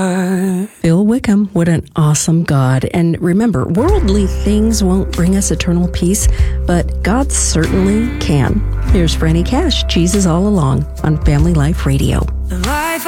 Bill Wickham, what an awesome God. And remember, worldly things won't bring us eternal peace, but God certainly can. Here's Franny Cash, Jesus All Along on Family Life Radio. The life